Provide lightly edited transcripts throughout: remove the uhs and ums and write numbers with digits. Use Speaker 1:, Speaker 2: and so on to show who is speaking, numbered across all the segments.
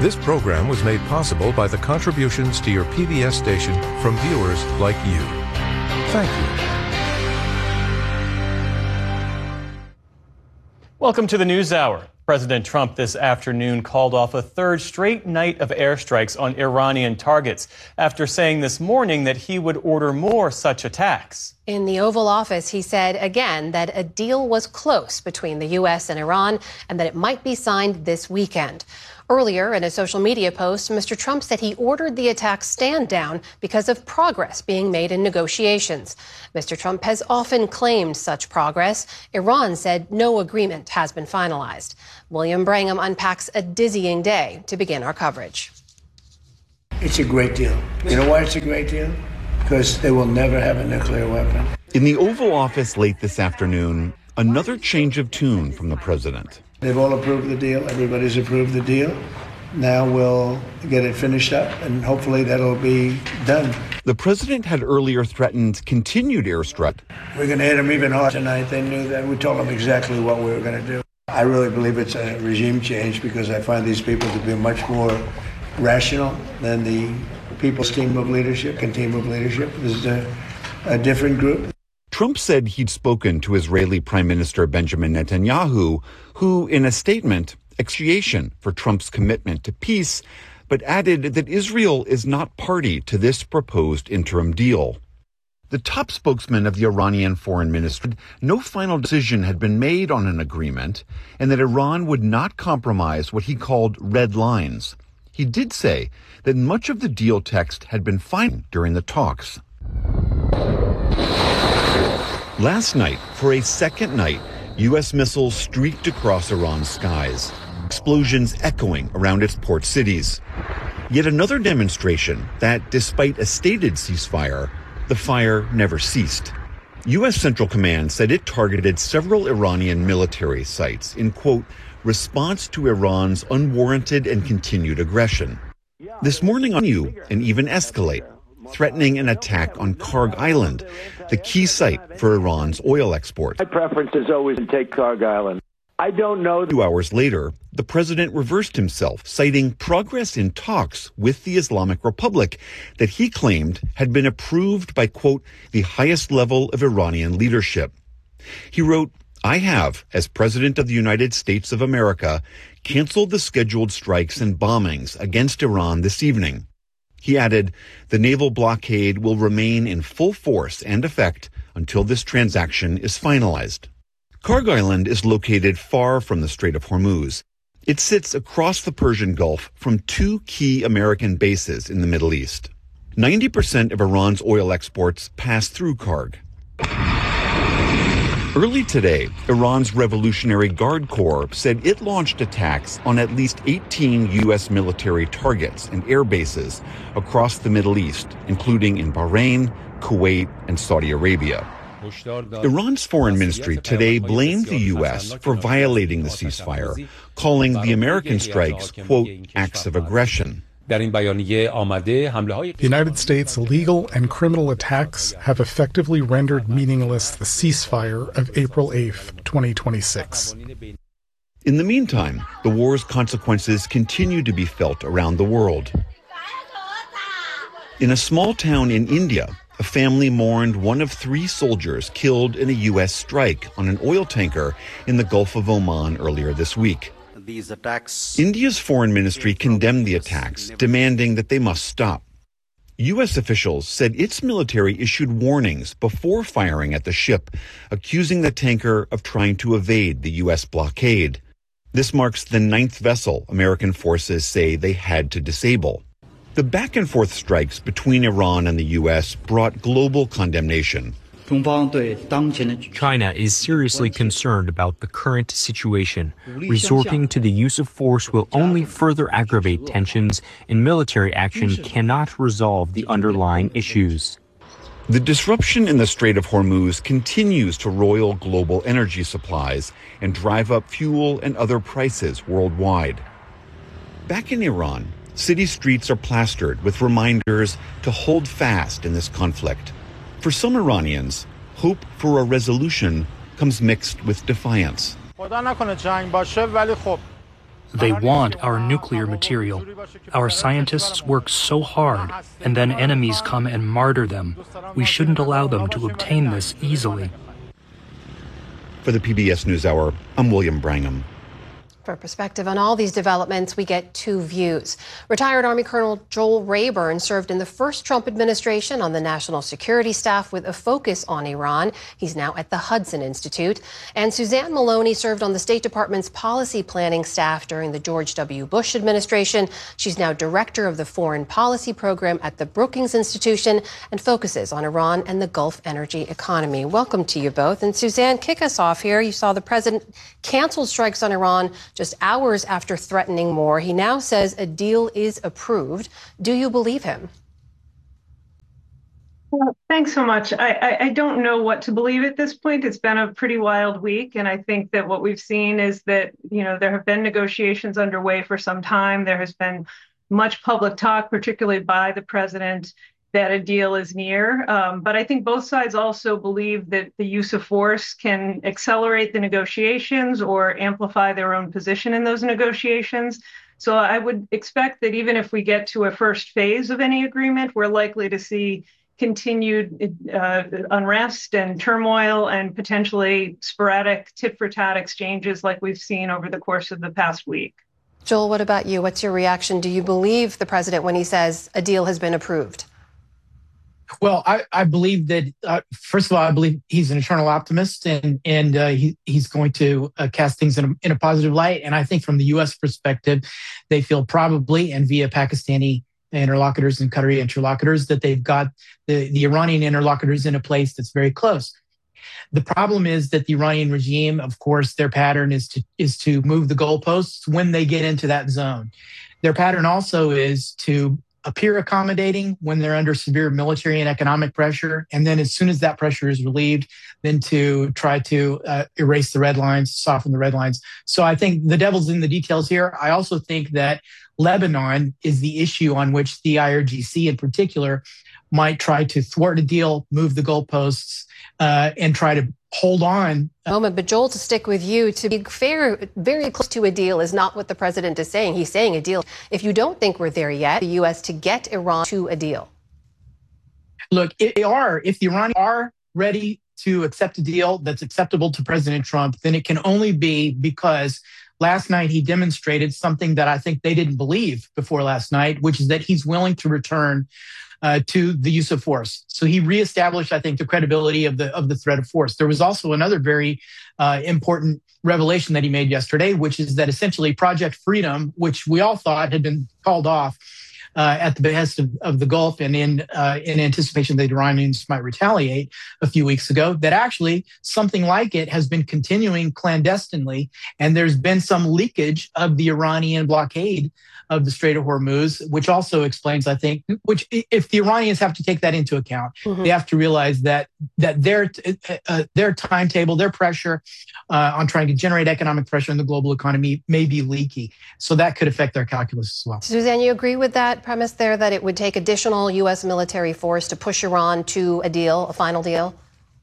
Speaker 1: This program was made possible by the contributions to your PBS station from viewers like you. Thank you.
Speaker 2: Welcome to the NewsHour. President Trump this afternoon called off a third straight night of airstrikes on Iranian targets after saying this morning that he would order more such attacks.
Speaker 3: In the Oval Office, he said again that a deal was close between the U.S. and Iran and that it might be signed this weekend. Earlier, in a social media post, Mr. Trump said he ordered the attack stand down because of progress being made in negotiations. Mr. Trump has often claimed such progress. Iran said no agreement has been finalized. William Brangham unpacks a dizzying day to begin our coverage.
Speaker 4: It's a great deal. You know why it's a great deal? Because they will never have a nuclear weapon.
Speaker 5: In the Oval Office late this afternoon, another change of tune from the president.
Speaker 4: They've all approved the deal. Everybody's approved the deal. Now we'll get it finished up, and hopefully that'll be done.
Speaker 5: The president had earlier threatened continued airstrike.
Speaker 4: We're going to hit them even harder tonight. They knew that. We told them exactly what we were going to do. I really believe it's a regime change because I find these people to be much more rational than the People's Team of Leadership and Team of Leadership. This is a different group.
Speaker 5: Trump said he'd spoken to Israeli Prime Minister Benjamin Netanyahu, who, in a statement, expiation for Trump's commitment to peace, but added that Israel is not party to this proposed interim deal. The top spokesman of the Iranian foreign ministry said no final decision had been made on an agreement and that Iran would not compromise what he called red lines. He did say that much of the deal text had been fine during the talks. Last night, for a second night, U.S. missiles streaked across Iran's skies, explosions echoing around its port cities. Yet another demonstration that, despite a stated ceasefire, the fire never ceased. U.S. Central Command said it targeted several Iranian military sites in, quote, response to Iran's unwarranted and continued aggression. This morning on you and even escalate, threatening an attack on Karg Island, the key site for Iran's oil exports.
Speaker 6: My preference is always to take Karg Island. I don't know.
Speaker 5: 2 hours later, the president reversed himself, citing progress in talks with the Islamic Republic that he claimed had been approved by, quote, the highest level of Iranian leadership. He wrote, I have, as President of the United States of America, canceled the scheduled strikes and bombings against Iran this evening. He added, the naval blockade will remain in full force and effect until this transaction is finalized. Karg Island is located far from the Strait of Hormuz. It sits across the Persian Gulf from two key American bases in the Middle East. 90% of Iran's oil exports pass through Karg. Early today, Iran's Revolutionary Guard Corps said it launched attacks on at least 18 U.S. military targets and air bases across the Middle East, including in Bahrain, Kuwait, and Saudi Arabia. Iran's foreign ministry today blamed the U.S. for violating the ceasefire, calling the American strikes, quote, acts of aggression.
Speaker 7: The United States' legal and criminal attacks have effectively rendered meaningless the ceasefire of April 8, 2026.
Speaker 5: In the meantime, the war's consequences continue to be felt around the world. In a small town in India, a family mourned one of 3 soldiers killed in a U.S. strike on an oil tanker in the Gulf of Oman earlier this week.
Speaker 8: These attacks.
Speaker 5: India's foreign ministry condemned the attacks, demanding that they must stop. U.S. officials said its military issued warnings before firing at the ship, accusing the tanker of trying to evade the U.S. blockade. This marks the 9th vessel American forces say they had to disable. The back-and-forth strikes between Iran and the U.S. brought global condemnation.
Speaker 9: China is seriously concerned about the current situation. Resorting to the use of force will only further aggravate tensions, and military action cannot resolve the underlying issues.
Speaker 5: The disruption in the Strait of Hormuz continues to roil global energy supplies and drive up fuel and other prices worldwide. Back in Iran, city streets are plastered with reminders to hold fast in this conflict. For some Iranians, hope for a resolution comes mixed with defiance.
Speaker 8: They want our nuclear material. Our scientists work so hard, and then enemies come and martyr them. We shouldn't allow them to obtain this easily.
Speaker 5: For the PBS NewsHour, I'm William Brangham.
Speaker 3: For perspective on all these developments, we get two views. Retired Army Colonel Joel Rayburn served in the first Trump administration on the national security staff with a focus on Iran. He's now at the Hudson Institute. And Suzanne Maloney served on the State Department's policy planning staff during the George W. Bush administration. She's now director of the foreign policy program at the Brookings Institution and focuses on Iran and the Gulf energy economy. Welcome to you both. And Suzanne, kick us off here. You saw the president cancel strikes on Iran just hours after threatening more. He now says a deal is approved. Do you believe him?
Speaker 10: Well, thanks so much. I don't know what to believe at this point. It's been a pretty wild week. And I think that what we've seen is that, there have been negotiations underway for some time. There has been much public talk, particularly by the president, that a deal is near. But I think both sides also believe that the use of force can accelerate the negotiations or amplify their own position in those negotiations. So I would expect that even if we get to a first phase of any agreement, we're likely to see continued unrest and turmoil and potentially sporadic tit-for-tat exchanges like we've seen over the course of the past week.
Speaker 3: Joel, what about you? What's your reaction? Do you believe the president when he says a deal has been approved?
Speaker 11: Well, I believe that, first of all, I believe he's an eternal optimist and he's going to cast things in a positive light. And I think from the U.S. perspective, they feel probably, and via Pakistani interlocutors and Qatari interlocutors, that they've got the Iranian interlocutors in a place that's very close. The problem is that the Iranian regime, of course, their pattern is to move the goalposts when they get into that zone. Their pattern also is to appear accommodating when they're under severe military and economic pressure. And then as soon as that pressure is relieved, then to try to erase the red lines, soften the red lines. So I think the devil's in the details here. I also think that Lebanon is the issue on which the IRGC in particular might try to thwart a deal, move the goalposts, and try to hold on.
Speaker 3: But Joel, to stick with you, to be fair, very close to a deal is not what the president is saying. He's saying a deal. If you don't think we're there yet, the U.S. to get Iran to a deal.
Speaker 11: Look, if the Iranians are ready to accept a deal that's acceptable to President Trump, then it can only be because last night he demonstrated something that I think they didn't believe before last night, which is that he's willing to return to the use of force. So he reestablished, I think, the credibility of the threat of force. There was also another very important revelation that he made yesterday, which is that essentially Project Freedom, which we all thought had been called off at the behest of the Gulf and in anticipation that the Iranians might retaliate a few weeks ago, that actually something like it has been continuing clandestinely. And there's been some leakage of the Iranian blockade of the Strait of Hormuz, which also explains, I think, which if the Iranians have to take that into account, they have to realize that their timetable, their pressure on trying to generate economic pressure in the global economy may be leaky. So that could affect their calculus as well.
Speaker 3: Suzanne, you agree with that premise there, that it would take additional U.S. military force to push Iran to a deal, a final deal?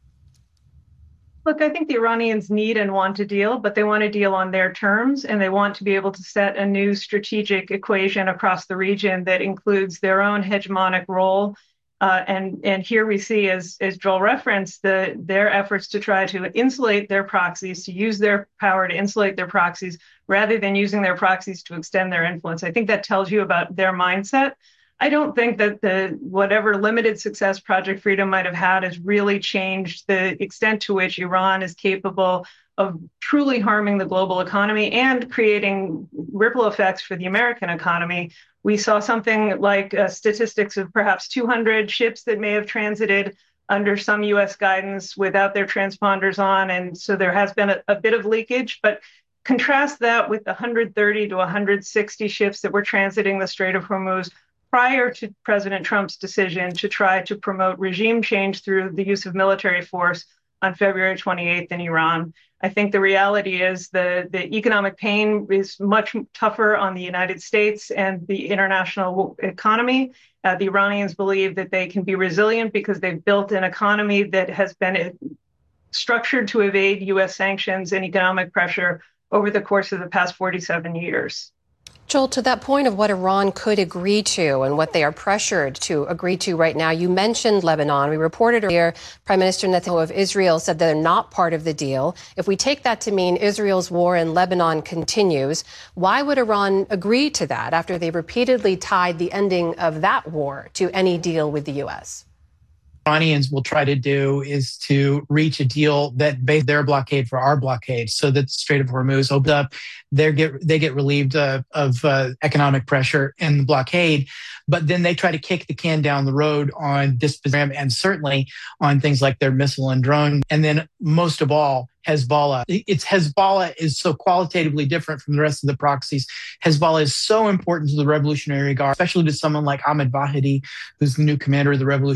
Speaker 10: Look, I think the Iranians need and want a deal, but they want a deal on their terms, and they want to be able to set a new strategic equation across the region that includes their own hegemonic role. And here we see, as Joel referenced, their efforts to try to insulate their proxies, to use their power to insulate their proxies, rather than using their proxies to extend their influence. I think that tells you about their mindset. I don't think that whatever limited success Project Freedom might have had has really changed the extent to which Iran is capable of truly harming the global economy and creating ripple effects for the American economy. We saw something like statistics of perhaps 200 ships that may have transited under some U.S. guidance without their transponders on. And so there has been a bit of leakage, but contrast that with the 130 to 160 ships that were transiting the Strait of Hormuz prior to President Trump's decision to try to promote regime change through the use of military force on February 28th in Iran. I think the reality is the economic pain is much tougher on the United States and the international economy. The Iranians believe that they can be resilient because they've built an economy that has been structured to evade U.S. sanctions and economic pressure over the course of the past 47 years.
Speaker 3: Joel, to that point of what Iran could agree to and what they are pressured to agree to right now, you mentioned Lebanon. We reported earlier, Prime Minister Netanyahu of Israel said they're not part of the deal. If we take that to mean Israel's war in Lebanon continues, why would Iran agree to that after they repeatedly tied the ending of that war to any deal with the U.S.?
Speaker 11: Iranians will try to do is to reach a deal that base their blockade for our blockade, so that the Strait of Hormuz opens up. They get relieved of economic pressure in the blockade, but then they try to kick the can down the road on this program and certainly on things like their missile and drone. And then most of all, Hezbollah. Hezbollah is so qualitatively different from the rest of the proxies. Hezbollah is so important to the Revolutionary Guard, especially to someone like Ahmed Vahidi, who's the new commander of the Revolutionary